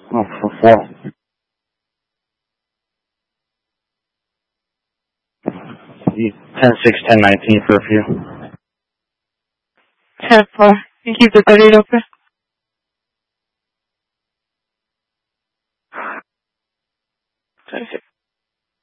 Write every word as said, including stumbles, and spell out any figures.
Oh, for four. ten six, ten nineteen for a few. ten four. You keep the thirty-eight open? thirty-six.